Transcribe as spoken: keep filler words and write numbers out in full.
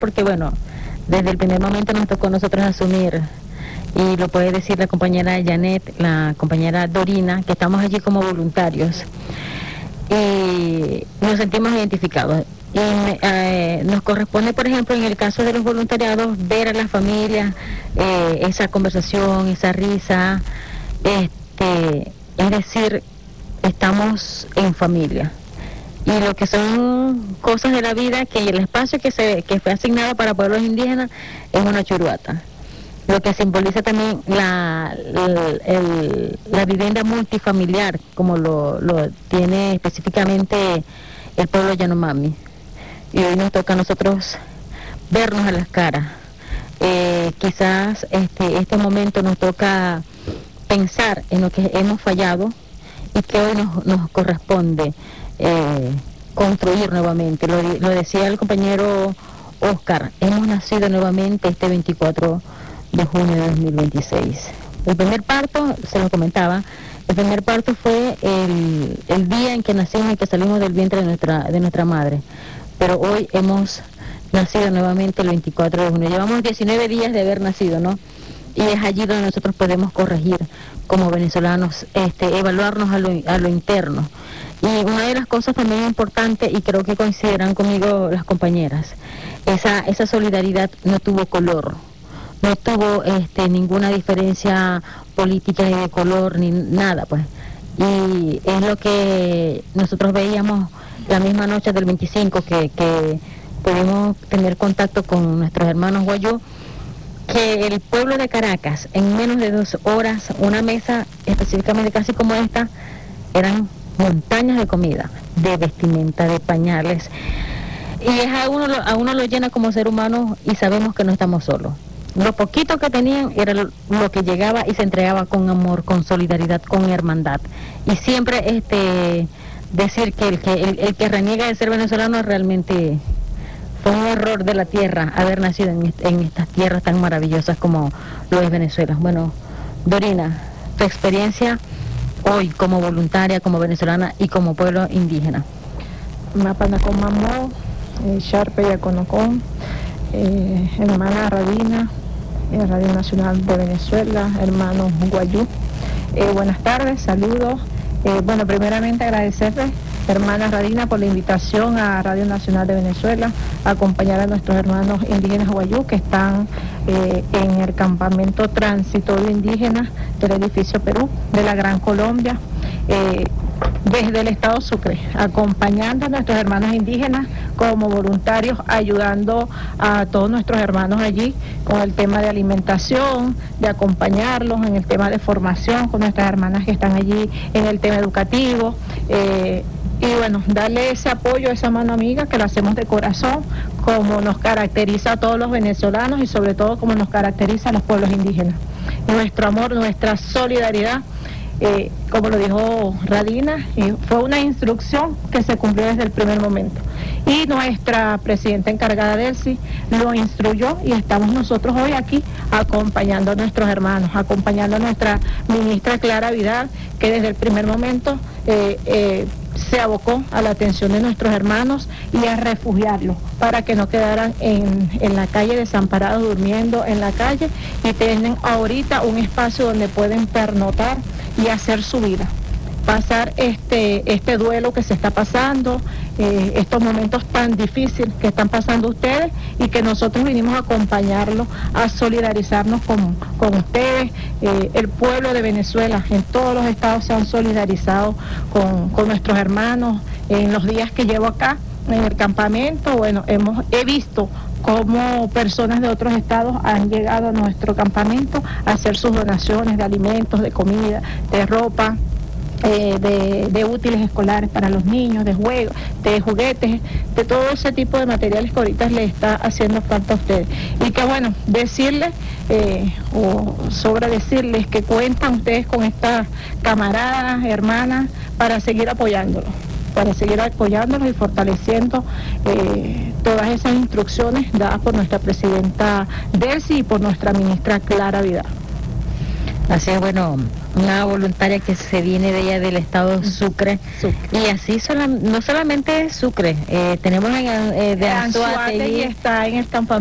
porque bueno, desde el primer momento nos tocó a nosotros asumir, y lo puede decir la compañera Janet, la compañera Dorina, que estamos allí como voluntarios y nos sentimos identificados. Y eh, nos corresponde, por ejemplo, en el caso de los voluntariados, ver a las familias, eh, esa conversación, esa risa, este, es decir, estamos en familia. Y lo que son cosas de la vida, que el espacio que se que fue asignado para pueblos indígenas es una churuata, lo que simboliza también la, la, el, la vivienda multifamiliar, como lo, lo tiene específicamente el pueblo Yanomami. Y hoy nos toca a nosotros vernos a las caras. Eh, quizás este, este momento nos toca pensar en lo que hemos fallado y que hoy nos, nos corresponde eh, construir nuevamente. Lo, lo decía el compañero Oscar, hemos nacido nuevamente este veinticuatro de junio de dos mil veintiséis. El primer parto, se lo comentaba, el primer parto fue el, el día en que nacimos y que salimos del vientre de nuestra, de nuestra madre. Pero hoy hemos nacido nuevamente el veinticuatro de junio. Llevamos diecinueve días de haber nacido, ¿no? Y es allí donde nosotros podemos corregir como venezolanos, este, evaluarnos a lo, a lo interno. Y una de las cosas también importantes, y creo que coincidirán conmigo las compañeras, esa, esa solidaridad no tuvo color, no tuvo este, ninguna diferencia política ni de color, ni nada, pues. Y es lo que nosotros veíamos la misma noche del veinticinco, que, que pudimos tener contacto con nuestros hermanos guayú, que el pueblo de Caracas, en menos de dos horas, una mesa específicamente casi como esta, eran montañas de comida, de vestimenta, de pañales, y es a uno, a uno lo llena como ser humano y sabemos que no estamos solos. Lo poquito que tenían era lo, lo que llegaba y se entregaba con amor, con solidaridad, con hermandad. Y siempre este decir que el que el, el que reniega de ser venezolano realmente fue un error de la tierra haber nacido en, en estas tierras tan maravillosas como lo es Venezuela. Bueno, Dorina, tu experiencia hoy como voluntaria, como venezolana y como pueblo indígena. Mapanacón Mamó, eh, Sharpe Yaconocón, eh, hermana Radina, eh, Radio Nacional de Venezuela, hermanos Guayú. Eh, buenas tardes, saludos. Eh, bueno, primeramente agradecerles, hermana Radina, por la invitación a Radio Nacional de Venezuela a acompañar a nuestros hermanos indígenas guayú que están eh, en el campamento transitorio indígena del edificio Perú de la Gran Colombia, eh, desde el estado Sucre, acompañando a nuestros hermanos indígenas como voluntarios, ayudando a todos nuestros hermanos allí con el tema de alimentación, de acompañarlos en el tema de formación con nuestras hermanas que están allí en el tema educativo, eh, y bueno, darle ese apoyo, esa mano amiga que lo hacemos de corazón, como nos caracteriza a todos los venezolanos y sobre todo como nos caracteriza a los pueblos indígenas. Nuestro amor, nuestra solidaridad, eh, como lo dijo Radina, eh, fue una instrucción que se cumplió desde el primer momento. Y nuestra presidenta encargada Delcy lo instruyó y estamos nosotros hoy aquí acompañando a nuestros hermanos, acompañando a nuestra ministra Clara Vidal, que desde el primer momento eh, eh, se abocó a la atención de nuestros hermanos y a refugiarlos para que no quedaran en, en la calle desamparados, durmiendo en la calle, y tienen ahorita un espacio donde pueden pernotar y hacer su vida, pasar este, este duelo que se está pasando, eh, estos momentos tan difíciles que están pasando ustedes, y que nosotros vinimos a acompañarlos, a solidarizarnos con, con ustedes. Eh, el pueblo de Venezuela en todos los estados se han solidarizado con, con nuestros hermanos. En los días que llevo acá en el campamento, bueno, hemos he visto cómo personas de otros estados han llegado a nuestro campamento a hacer sus donaciones de alimentos, de comida, de ropa, Eh, de, de útiles escolares para los niños, de juegos, de juguetes, de todo ese tipo de materiales que ahorita les está haciendo falta a ustedes. Y que bueno, decirles, eh, o sobra decirles que cuentan ustedes con estas camaradas, hermanas, para seguir apoyándolos, para seguir apoyándolos y fortaleciendo eh, todas esas instrucciones dadas por nuestra presidenta Delcy y por nuestra ministra Clara Vidal. Así es, bueno, una voluntaria que se viene de ella del estado Sucre, Sucre. Y así sola, no solamente Sucre, eh, tenemos en, eh, de Anzoátegui Anzoátegui está en el campamento